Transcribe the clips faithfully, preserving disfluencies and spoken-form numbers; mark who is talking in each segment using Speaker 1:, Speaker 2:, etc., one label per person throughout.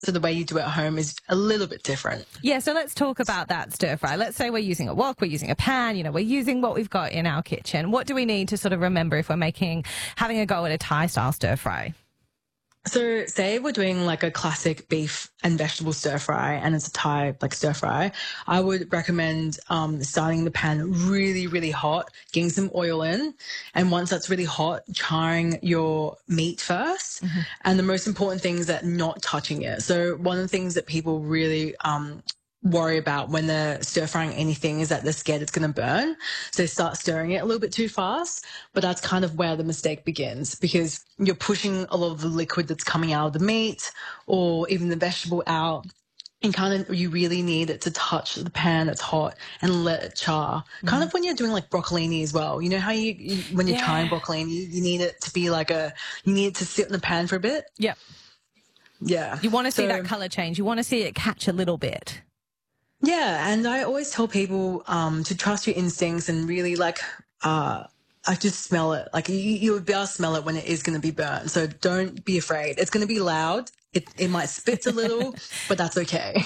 Speaker 1: So the way you do it at home is a little bit different.
Speaker 2: Yeah, so let's talk about that stir fry. Let's say we're using a wok, we're using a pan, you know, we're using what we've got in our kitchen. What do we need to sort of remember if we're making, having a go at a Thai style stir fry?
Speaker 1: So say we're doing like a classic beef and vegetable stir fry and it's a Thai like stir fry, I would recommend um, starting the pan really, really hot, getting some oil in. And once that's really hot, charring your meat first. Mm-hmm. And the most important thing is that not touching it. So one of the things that people really um, worry about when they're stir frying anything is that they're scared it's going to burn. So they start stirring it a little bit too fast, but that's kind of where the mistake begins because you're pushing a lot of the liquid that's coming out of the meat or even the vegetable out. And kind of, you really need it to touch the pan that's hot and let it char. Mm-hmm. Kind of when you're doing like broccolini as well. You know how you, you when you're yeah. charring broccolini, you need it to be like a, you need it to sit in the pan for a bit.
Speaker 2: Yep.
Speaker 1: Yeah.
Speaker 2: You want to see so, that color change. You want to see it catch a little bit.
Speaker 1: Yeah, and I always tell people um, to trust your instincts and really like, uh, I just smell it. Like you, you'll be able to smell it when it is going to be burnt. So don't be afraid. It's going to be loud. It it might spit a little, but that's okay.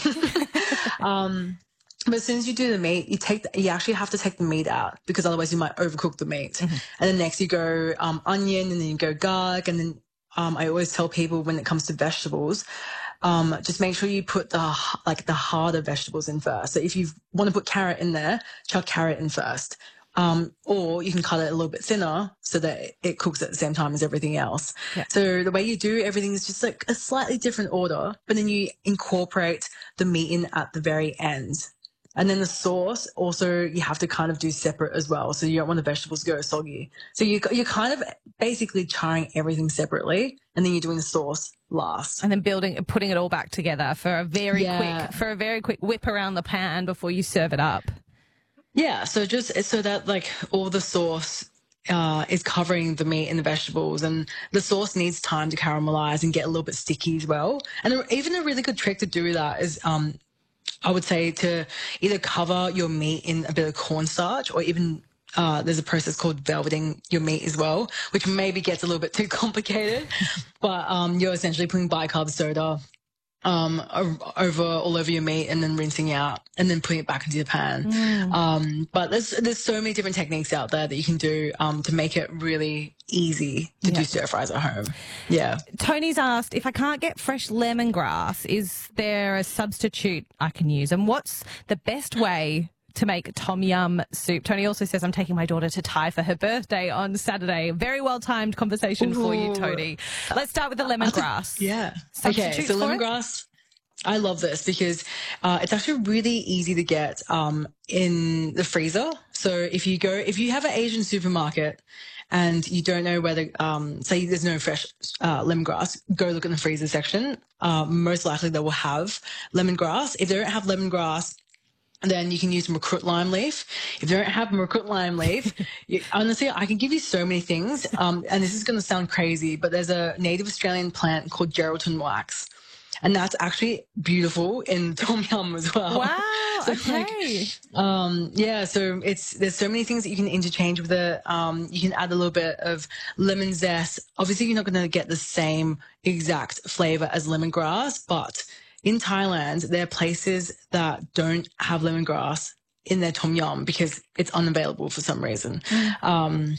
Speaker 1: um, but as soon as you do the meat, you take the, you actually have to take the meat out because otherwise you might overcook the meat. Mm-hmm. And then next you go um, onion, and then you go garlic, and then um, I always tell people when it comes to vegetables. Um, just make sure you put the like the harder vegetables in first. So if you want to put carrot in there, chuck carrot in first. Um, or you can cut it a little bit thinner so that it cooks at the same time as everything else. Yeah. So the way you do everything is just like a slightly different order, but then you incorporate the meat in at the very end. And then the sauce also you have to kind of do separate as well. So you don't want the vegetables to go soggy. So you, you're kind of basically charring everything separately and then you're doing the sauce last.
Speaker 2: And then building, putting it all back together for a very
Speaker 1: yeah.
Speaker 2: quick, for a very quick whip around the pan before you serve it up.
Speaker 1: Yeah. So just so that like all the sauce uh, is covering the meat and the vegetables, and the sauce needs time to caramelize and get a little bit sticky as well. And even a really good trick to do that is, um, I would say to either cover your meat in a bit of cornstarch or even uh, there's a process called velveting your meat as well, which maybe gets a little bit too complicated, but um, you're essentially putting bicarb soda um, over all over your meat and then rinsing out and then putting it back into the pan. Mm. Um, but there's there's so many different techniques out there that you can do um, to make it really easy to yeah. do stir fries at home. Yeah.
Speaker 2: Tony's asked, if I can't get fresh lemongrass, is there a substitute I can use? And what's the best way to make tom yum soup? Tony also says, I'm taking my daughter to Thai for her birthday on Saturday. Very well-timed conversation Ooh. for you, Tony. Let's start with the lemongrass.
Speaker 1: Yeah. Okay, so lemongrass, I love this because uh, it's actually really easy to get um, in the freezer. So if you go, if you have an Asian supermarket and you don't know whether, um, say there's no fresh uh, lemongrass, go look in the freezer section. Uh, most likely they will have lemongrass. If they don't have lemongrass, then you can use Makrut lime leaf. If you don't have Makrut lime leaf, you, honestly, I can give you so many things. Um, and this is going to sound crazy, but there's a native Australian plant called Geraldton wax. And that's actually beautiful in tom yum as well.
Speaker 2: Wow.
Speaker 1: So
Speaker 2: okay.
Speaker 1: Like, um, yeah. So it's, there's so many things that you can interchange with it. Um, you can add a little bit of lemon zest. Obviously, you're not going to get the same exact flavor as lemongrass, but in Thailand, there are places that don't have lemongrass in their tom yum because it's unavailable for some reason. Mm. Um,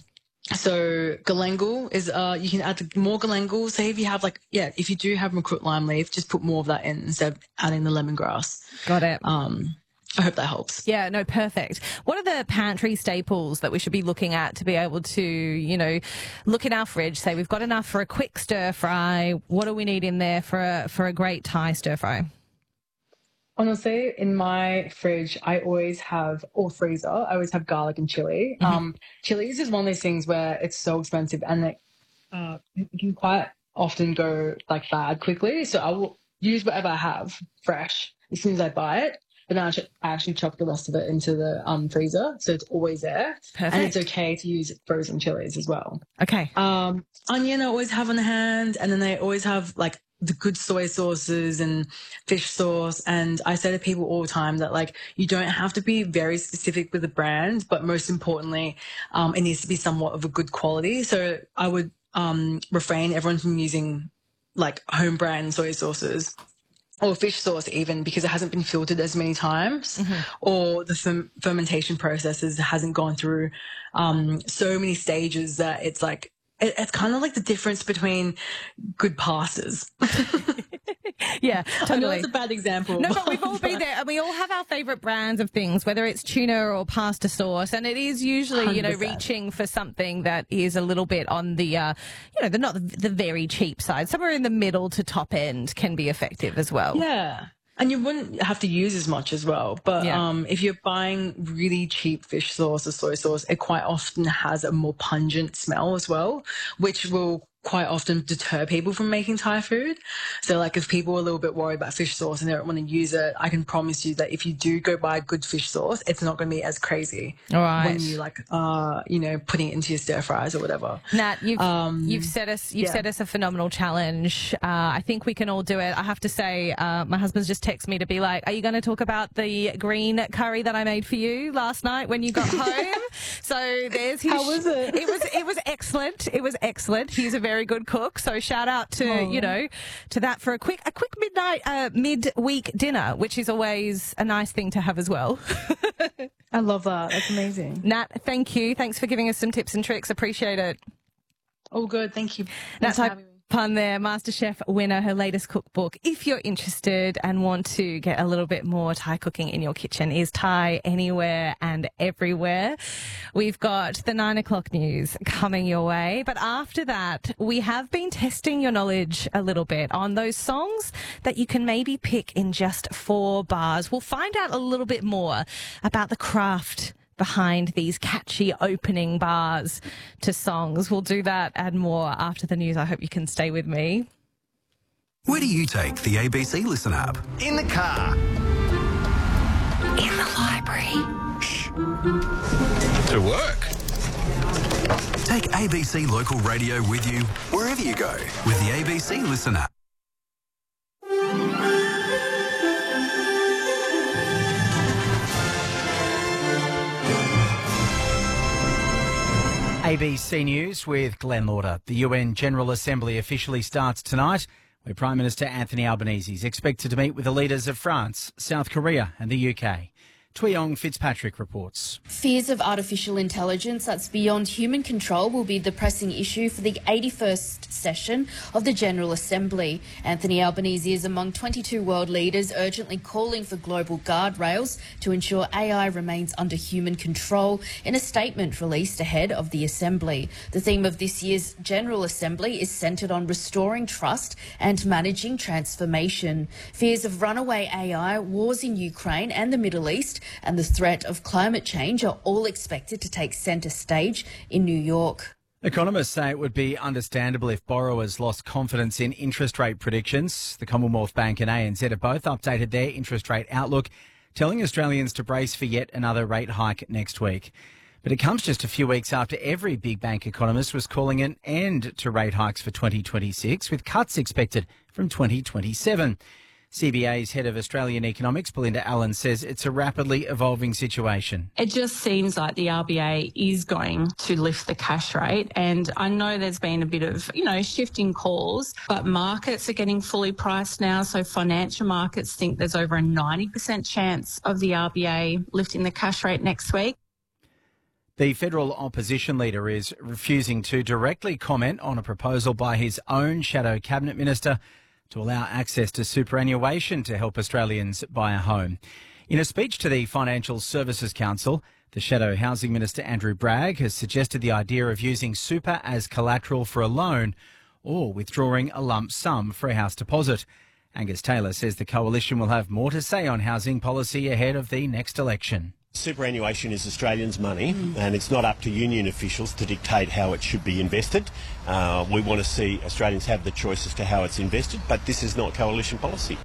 Speaker 1: so galangal is, uh, you can add more galangal. Say if you have like, yeah, if you do have Makrut lime leaf, just put more of that in instead of adding the lemongrass.
Speaker 2: Got it.
Speaker 1: Um, I hope that helps.
Speaker 2: Yeah, no, perfect. What are the pantry staples that we should be looking at to be able to, you know, look in our fridge, say we've got enough for a quick stir fry. What do we need in there for a, for a great Thai stir fry?
Speaker 1: Honestly, in my fridge, I always have, or freezer, I always have garlic and chili. Mm-hmm. Um, chilies is one of those things where it's so expensive and it, uh, it can quite often go like bad quickly. So I will use whatever I have fresh as soon as I buy it. But then I actually chop the rest of it into the um, freezer, so it's always there.
Speaker 2: Perfect.
Speaker 1: And it's okay to use frozen chilies as well.
Speaker 2: Okay.
Speaker 1: Um, onion I always have on hand, and then they always have like the good soy sauces and fish sauce. And I say to people all the time that like you don't have to be very specific with the brand, but most importantly, um, it needs to be somewhat of a good quality. So I would um, refrain everyone from using like home brand soy sauces. or fish sauce even, because it hasn't been filtered as many times,
Speaker 2: Mm-hmm.
Speaker 1: or the ferm- fermentation processes hasn't gone through um, so many stages that it's like, it, it's kind of like the difference between good pastas.
Speaker 2: Yeah,
Speaker 1: I know
Speaker 2: totally.
Speaker 1: it's a bad example.
Speaker 2: No, but we've all been there, and we all have our favourite brands of things, whether it's tuna or pasta sauce, and it is usually, you know,
Speaker 1: one hundred percent.
Speaker 2: reaching for something that is a little bit on the, uh, you know, the not the, the very cheap side. Somewhere in the middle to top end can be effective as well.
Speaker 1: Yeah. And you wouldn't have to use as much as well. But
Speaker 2: Yeah.
Speaker 1: um, if you're buying really cheap fish sauce or soy sauce, it quite often has a more pungent smell as well, which will quite often deter people from making Thai food. So like if people are a little bit worried about fish sauce and they don't want to use it, I can promise you that if you do go buy good fish sauce, it's not going to be as crazy
Speaker 2: All right.
Speaker 1: when you like, uh, you know, putting it into your stir fries or whatever.
Speaker 2: Nat, you've
Speaker 1: Um,
Speaker 2: you've set us you've
Speaker 1: yeah.
Speaker 2: set us a phenomenal challenge. Uh, I think we can all do it. I have to say, uh, my husband's just texted me to be like, "Are you going to talk about the green curry that I made for you last night when you got home?" So there's his.
Speaker 1: How was it?
Speaker 2: It was it was excellent. It was excellent. He's a very good cook. So shout out to
Speaker 1: Oh.
Speaker 2: you know to that for a quick a quick midnight uh, midweek dinner, which is always a nice thing to have as well.
Speaker 1: I love that. That's amazing.
Speaker 2: Nat, thank you. Thanks for giving us some tips and tricks. Appreciate it.
Speaker 1: All good. Thank you.
Speaker 2: Nat
Speaker 1: Thanks for having me.
Speaker 2: Pun there, MasterChef winner, her latest cookbook. If you're interested and want to get a little bit more Thai cooking in your kitchen, is Thai Anywhere and Everywhere. We've got the nine o'clock news coming your way. But after that, we have been testing your knowledge a little bit on those songs that you can maybe pick in just four bars. We'll find out a little bit more about the craft behind these catchy opening bars to songs. We'll do that and more after the news. I hope you can stay with me.
Speaker 3: Where do you take the A B C Listen app?
Speaker 4: In the car.
Speaker 2: In the library.
Speaker 4: To work.
Speaker 3: Take A B C Local Radio with you wherever you go with the A B C Listen app.
Speaker 5: A B C News with Glenn Lauder. The U N General Assembly officially starts tonight, where Prime Minister Anthony Albanese is expected to meet with the leaders of France, South Korea and the U K. Tuyong Fitzpatrick reports.
Speaker 6: Fears of artificial intelligence that's beyond human control will be the pressing issue for the eighty-first session of the General Assembly. Anthony Albanese is among twenty-two world leaders urgently calling for global guardrails to ensure A I remains under human control in a statement released ahead of the Assembly. The theme of this year's General Assembly is centred on restoring trust and managing transformation. Fears of runaway A I, wars in Ukraine and the Middle East, and the threat of climate change are all expected to take centre stage in New York.
Speaker 5: Economists say it would be understandable if borrowers lost confidence in interest rate predictions. The Commonwealth Bank and A N Z have both updated their interest rate outlook, telling Australians to brace for yet another rate hike next week. But it comes just a few weeks after every big bank economist was calling an end to rate hikes for twenty twenty-six, with cuts expected from twenty twenty-seven. C B A's head of Australian economics, Belinda Allen, says it's a rapidly evolving situation.
Speaker 7: It just seems like the R B A is going to lift the cash rate, and I know there's been a bit of, you know, shifting calls, but markets are getting fully priced now, so financial markets think there's over a ninety percent chance of the R B A lifting the cash rate next week.
Speaker 5: The federal opposition leader is refusing to directly comment on a proposal by his own shadow cabinet minister to allow access to superannuation to help Australians buy a home. In a speech to the Financial Services Council, the Shadow Housing Minister Andrew Bragg has suggested the idea of using super as collateral for a loan or withdrawing a lump sum for a house deposit. Angus Taylor says the coalition will have more to say on housing policy ahead of the next election.
Speaker 8: Superannuation is Australians' money, and it's not up to union officials to dictate how it should be invested. Uh, we want to see Australians have the choice as to how it's invested, but this is not coalition policy.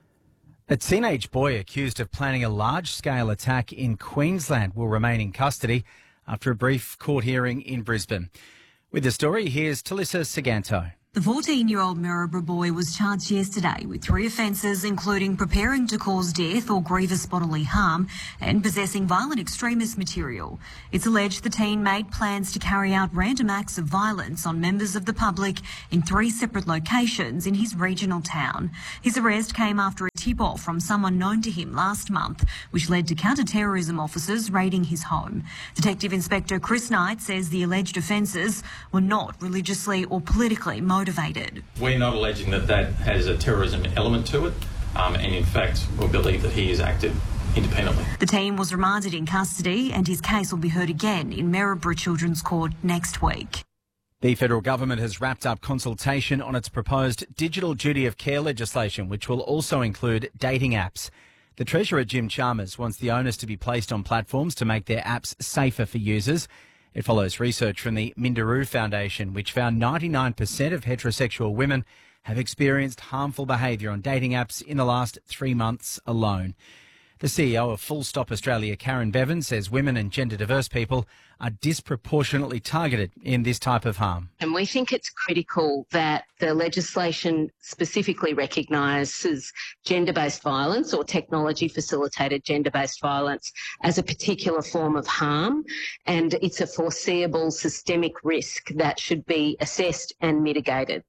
Speaker 5: A teenage boy accused of planning a large-scale attack in Queensland will remain in custody after a brief court hearing in Brisbane. With the story, here's Talissa Saganto.
Speaker 4: The fourteen-year-old Maryborough boy was charged yesterday with three offences, including preparing to cause death or grievous bodily harm and possessing violent extremist material. It's alleged the teen made plans to carry out random acts of violence on members of the public in three separate locations in his regional town. His arrest came after a tip-off from someone known to him last month, which led to counter-terrorism officers raiding his home. Detective Inspector Chris Knight says the alleged offences were not religiously or politically motivated. Motivated.
Speaker 9: We're not alleging that that has a terrorism element to it, um, and in fact we believe that he has acted independently.
Speaker 4: The teen was remanded in custody and his case will be heard again in Maryborough Children's Court next week.
Speaker 5: The federal government has wrapped up consultation on its proposed digital duty of care legislation, which will also include dating apps. The Treasurer, Jim Chalmers, wants the onus to be placed on platforms to make their apps safer for users. It follows research from the Minderoo Foundation, which found ninety-nine percent of heterosexual women have experienced harmful behaviour on dating apps in the last three months alone. The C E O of Full Stop Australia, Karen Bevan, says women and gender diverse people are disproportionately targeted in this type of harm.
Speaker 10: And we think it's critical that the legislation specifically recognises gender-based violence or technology-facilitated gender-based violence as a particular form of harm, and it's a foreseeable systemic risk that should be assessed and mitigated.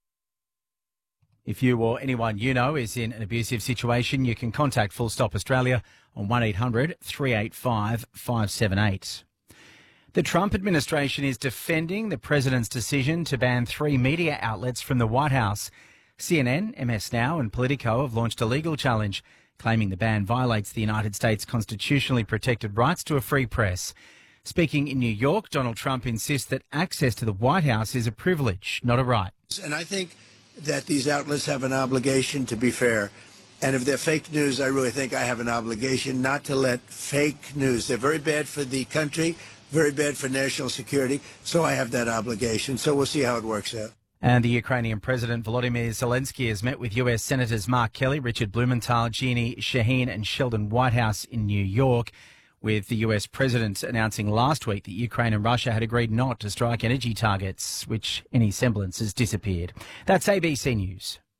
Speaker 5: If you or anyone you know is in an abusive situation, you can contact Full Stop Australia on one eight hundred three eight five five seven eight. The Trump administration is defending the president's decision to ban three media outlets from the White House. C N N, M S Now and Politico have launched a legal challenge, claiming the ban violates the United States' constitutionally protected rights to a free press. Speaking in New York, Donald Trump insists that access to the White House is a privilege, not a right.
Speaker 11: And I think that these outlets have an obligation to be fair. And if they're fake news, I really think I have an obligation not to let fake news. They're very bad for the country, very bad for national security. So I have that obligation. So we'll see how it works out.
Speaker 5: And the Ukrainian President Volodymyr Zelensky has met with U S Senators Mark Kelly, Richard Blumenthal, Jeannie Shaheen and Sheldon Whitehouse in New York, with the U S President announcing last week that Ukraine and Russia had agreed not to strike energy targets, which any semblance has disappeared. That's A B C News.